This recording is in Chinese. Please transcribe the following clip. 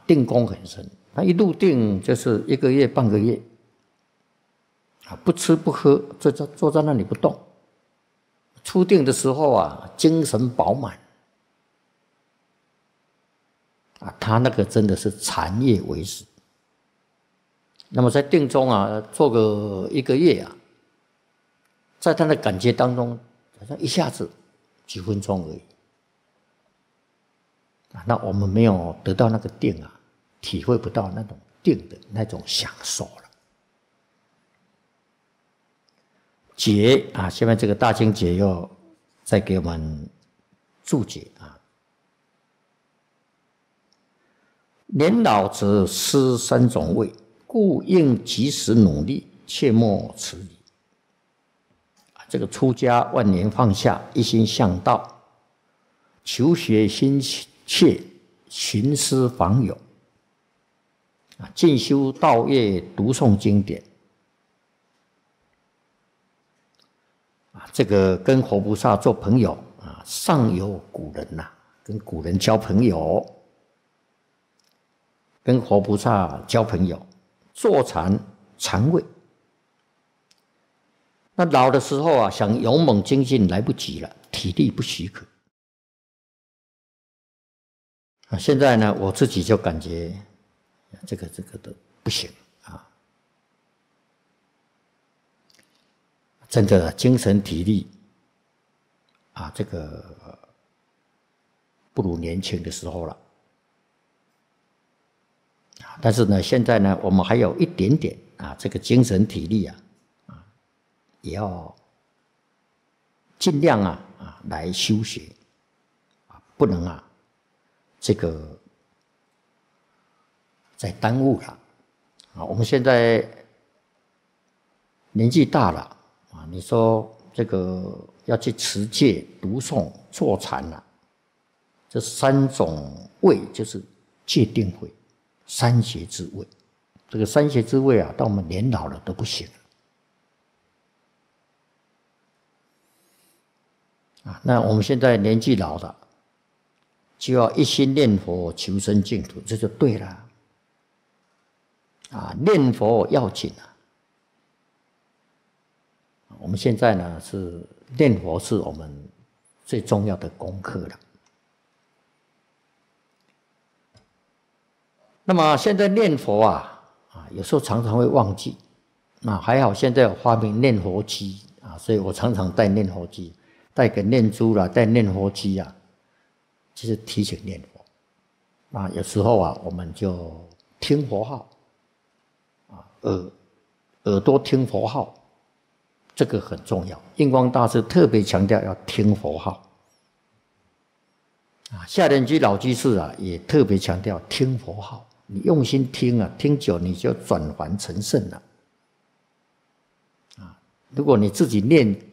定功很深。他一入定就是1个月、半个月，不吃不喝，坐在那里不动。出定的时候啊，精神饱满。他那个真的是禅悦为实。那么在定中啊，做个1个月啊，在他的感觉当中，好像一下子几分钟而已。那我们没有得到那个定啊，体会不到那种定的那种享受了。解啊，下面这个大经解又再给我们注解啊。年老则失3种味，故应及时努力，切莫迟疑。这个出家万年放下，一心向道，求学心切，寻师访友，进修道业，读诵经典。这个跟活菩萨做朋友啊，上有古人呐，跟古人交朋友，跟活菩萨交朋友，坐禅位。那老的时候啊，想勇猛精进来不及了，体力不许可。现在呢，我自己就感觉这个的不行啊，真的精神体力啊，这个不如年轻的时候了。但是呢，现在呢，我们还有一点点啊，这个精神体力啊，也要尽量来修学不能这个再耽误了我们现在年纪大了你说这个要去持戒、读诵、坐禅这3种位就是戒定慧、3学之位。这个3学之位到我们年老了都不行那我们现在年纪老了，就要一心念佛求生净土，这就对了念佛要紧我们现在呢是念佛是我们最重要的功课了。那么现在念佛有时候常常会忘记，还好现在有发明念佛机所以我常常带念佛机，带个念珠啦，带念佛机就是提醒念佛有时候我们就听佛号耳朵听佛号，这个很重要。印光大师特别强调要听佛号下莲居老居士也特别强调听佛号，你用心听听久你就转凡成圣了如果你自己念